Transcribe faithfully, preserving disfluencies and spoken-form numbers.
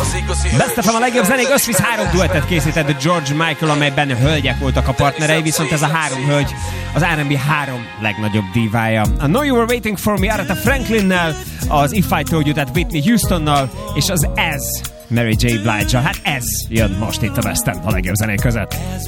Best of a legjobb zenék, összvisz három duettet készített George Michael, amelyben hölgyek voltak a partnerei, viszont ez a három hölgy az er and bé három legnagyobb dívája. A Know You Were Waiting For Me Aretha Franklinnel, az If I Told You, tehát Whitney Houstonnal, és az Ez Mary J. Blige-al. Hát ez jön most itt a Best of a legjobb zenék között.